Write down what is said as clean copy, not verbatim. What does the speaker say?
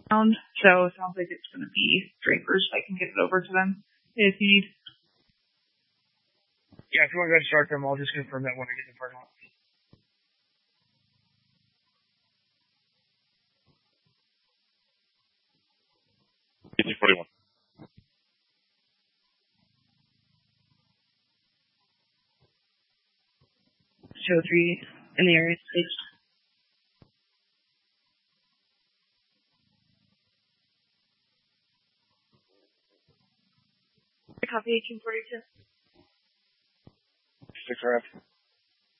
So it sounds like it's going to be Drapers. I can get it over to them if you need. Yeah, if you want to go start them, I'll just confirm that when I get the parking lot. PT41. Show 3 in the area, please. Copy 1842. 6 RF.